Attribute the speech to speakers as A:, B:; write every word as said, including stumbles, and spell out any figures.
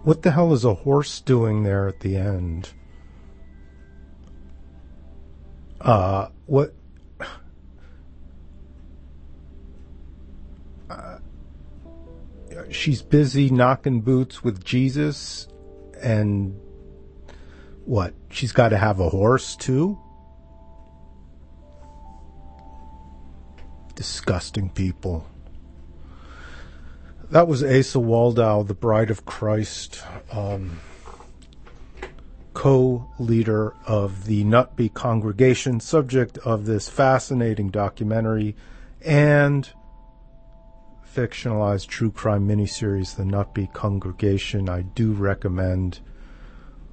A: What the hell is a horse doing there at the end? Uh, what? Uh, she's busy knocking boots with Jesus, and what? She's got to have a horse too? Disgusting people. That was Asa Waldau, the Bride of Christ, um, co-leader of the Nutby congregation, subject of this fascinating documentary and fictionalized true crime miniseries, The Nutby Congregation. I do recommend